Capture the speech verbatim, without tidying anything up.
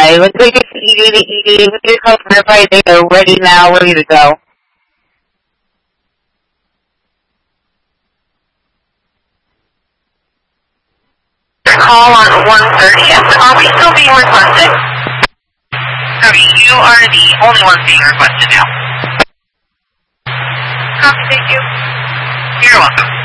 Okay, looks like it's E D to E D. We need to call verify they are ready now, ready to go. Call on one thirtieth. Are we still being requested? Okay, you are the only one being requested now. Copy, thank you. You're welcome.